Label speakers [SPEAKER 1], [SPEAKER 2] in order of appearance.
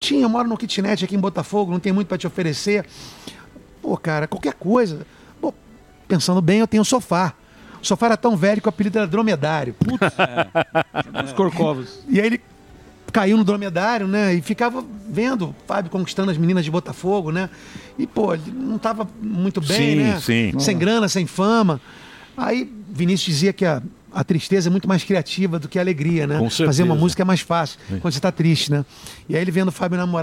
[SPEAKER 1] Tinha, eu moro no kitnet aqui em Botafogo, não tem muito pra te oferecer. Pô, cara, qualquer coisa. Pô, pensando bem, eu tenho um sofá. O sofá era tão velho que o apelido era dromedário. Putz.
[SPEAKER 2] Os corcovos.
[SPEAKER 1] E aí ele caiu no dromedário, né? E ficava vendo o Fábio conquistando as meninas de Botafogo, né? E, pô, ele não tava muito bem,
[SPEAKER 3] Sim,
[SPEAKER 1] né?
[SPEAKER 3] sim.
[SPEAKER 1] Sem grana, sem fama. Aí Vinícius dizia que a tristeza é muito mais criativa do que a alegria, né?
[SPEAKER 3] Com certeza.
[SPEAKER 1] Fazer uma música é mais fácil quando você tá triste, né? E aí ele vendo o Fábio namorar,